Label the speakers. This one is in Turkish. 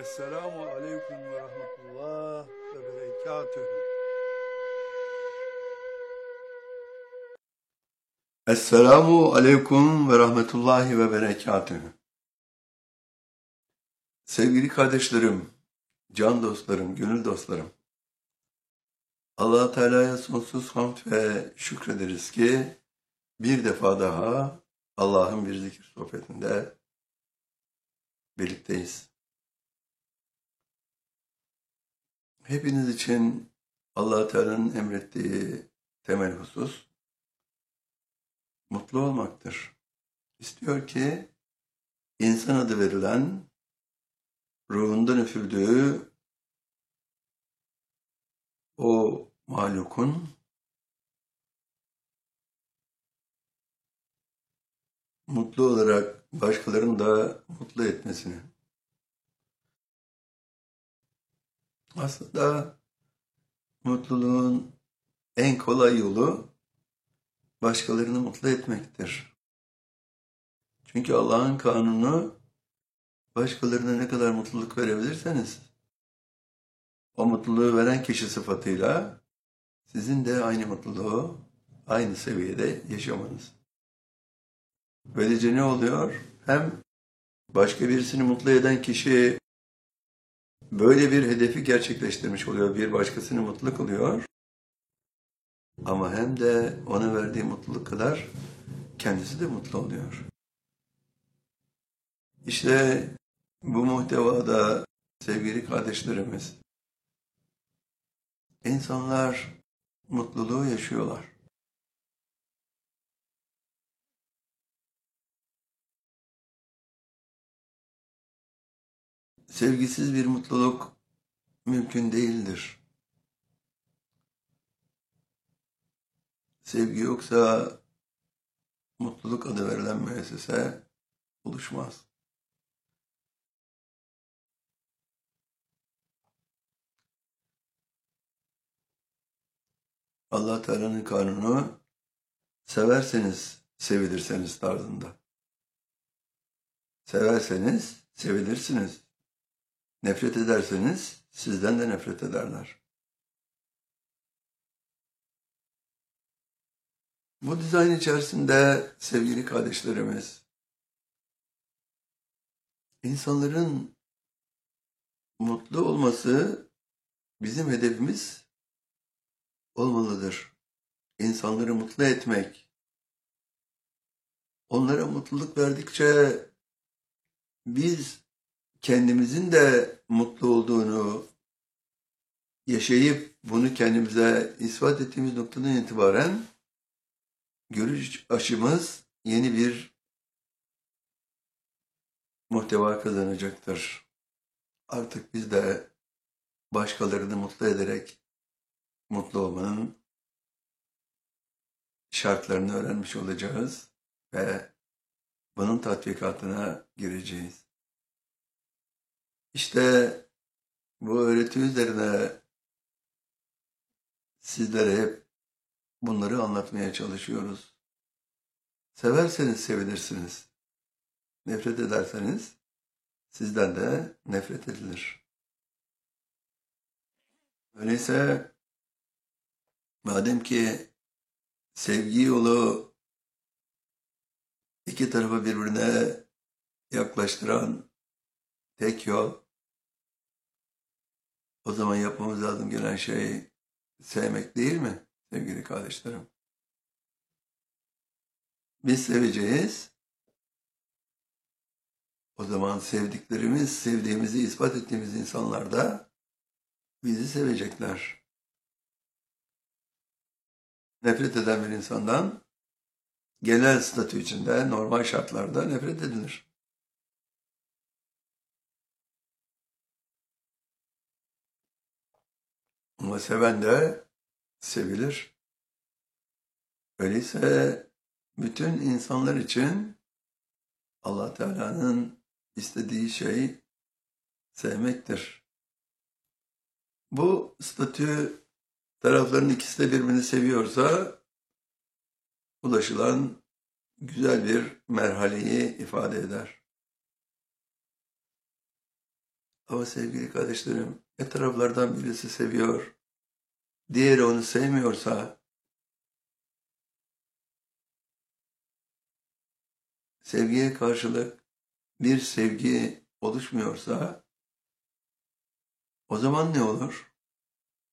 Speaker 1: Esselamu aleyküm ve rahmetullah ve berekatühü. Esselamu aleyküm ve rahmetullahi ve berekatühü. Sevgili kardeşlerim, can dostlarım, gönül dostlarım. Allah-u Teala'ya sonsuz hamd ve şükrederiz ki bir defa daha Allah'ın bir zikir sohbetinde birlikteyiz. Hepiniz için Allah-u Teala'nın emrettiği temel husus mutlu olmaktır. İstiyor ki insan adı verilen ruhundan üfürdüğü o mahlukun mutlu olarak başkalarını da mutlu etmesini. Aslında mutluluğun en kolay yolu başkalarını mutlu etmektir. Çünkü Allah'ın kanunu başkalarına ne kadar mutluluk verebilirseniz o mutluluğu veren kişi sıfatıyla sizin de aynı mutluluğu aynı seviyede yaşamanız. Böylece ne oluyor? Hem başka birisini mutlu eden kişi böyle bir hedefi gerçekleştirmiş oluyor, bir başkasını mutlu kılıyor. Ama hem de ona verdiği mutluluk kadar kendisi de mutlu oluyor. İşte bu muhtevada sevgili kardeşlerimiz, insanlar mutluluğu yaşıyorlar. Sevgisiz bir mutluluk mümkün değildir. Sevgi yoksa mutluluk adı verilen müessese oluşmaz. Allah Teala'nın kanunu severseniz sevilirseniz tarzında. Severseniz sevilirsiniz. Nefret ederseniz sizden de nefret ederler. Bu dizayn içerisinde sevgili kardeşlerimiz, insanların mutlu olması bizim hedefimiz olmalıdır. İnsanları mutlu etmek, onlara mutluluk verdikçe biz kendimizin de mutlu olduğunu yaşayıp bunu kendimize ispat ettiğimiz noktadan itibaren görüş açımız yeni bir muhteva kazanacaktır. Artık biz de başkalarını mutlu ederek mutlu olmanın şartlarını öğrenmiş olacağız ve bunun tatbikatına gireceğiz. İşte bu öğreti üzerine sizlere hep bunları anlatmaya çalışıyoruz. Severseniz sevilirsiniz. Nefret ederseniz sizden de nefret edilir. Öyleyse madem ki sevgi yolu iki tarafı birbirine yaklaştıran tek yol, o zaman yapmamız lazım gelen şey sevmek değil mi sevgili kardeşlerim? Biz seveceğiz. O zaman sevdiklerimiz, sevdiğimizi ispat ettiğimiz insanlar da bizi sevecekler. Nefret eden bir insandan genel statü içinde normal şartlarda nefret edilir. Ama seven de sevilir. Öyleyse bütün insanlar için Allah Teala'nın istediği şey sevmektir. Bu statü tarafların ikisi de birbirini seviyorsa ulaşılan güzel bir merhaleyi ifade eder. Ama sevgili kardeşlerim, taraflardan birisi seviyor, diğeri onu sevmiyorsa, sevgiye karşılık bir sevgi oluşmuyorsa, o zaman ne olur?